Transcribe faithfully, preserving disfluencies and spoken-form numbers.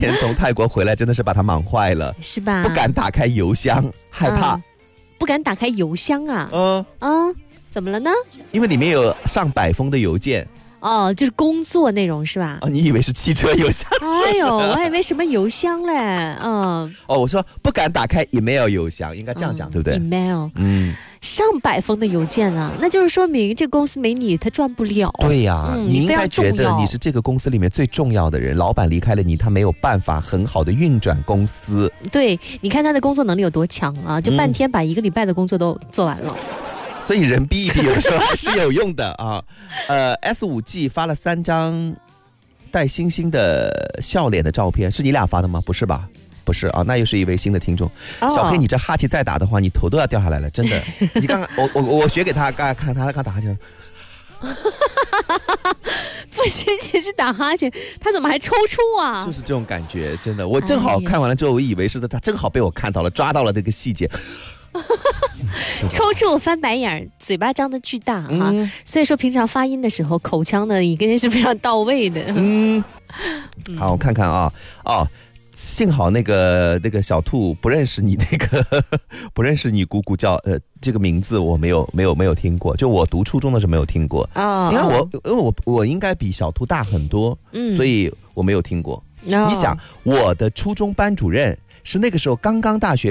前从泰国回来真的是把他忙坏了， 是吧？ 不敢打开邮箱，害怕。 嗯、不敢打开邮箱啊？ 嗯嗯，怎么了呢？ 因为里面有上百封的邮件。 哦，就是工作内容是吧？ 哦，你以为是汽车邮箱？ 哎呦，我还以为什么邮箱嘞。嗯。 哦，我说不敢打开 email 邮箱，应该这样讲、嗯、对不对 ？email， 嗯， 上百封的邮件啊，那就是说明这公司没你，他赚不了。 对呀、啊嗯，你应该觉得你是这个公司里面最重要的人，老板离开了你，他没有办法很好的运转公司。 对，你看他的工作能力有多强啊，就半天把一个礼拜的工作都做完了。嗯， 所以人逼一逼有时候还是有用的啊。呃 ，S 五 G 发了三张带星星的笑脸的照片，是你俩发的吗？不是吧？不是啊，那又是一位新的听众。哦、小黑，你这哈气再打的话，你头都要掉下来了，真的。你刚刚我我我学给他，刚才看他刚打哈欠。 不仅仅是打哈欠，他怎么还抽搐啊？ 就是这种感觉，真的。我正好看完了之后，我以为是的，他正好被我看到了，抓到了这个细节。 抽搐翻白眼，嘴巴张得巨大哈、嗯，所以说平常发音的时候口腔呢应该是非常到位的。 嗯，好，我看看啊，哦，幸好那个那个小兔不认识你那个不认识你姑姑叫呃这个名字我没有没有没有听过，就我读初中的时候没有听过。哦，你看我因为我我应该比小兔大很多，嗯，所以我没有听过。哦、你想我的初中班主任是那个时候刚刚大学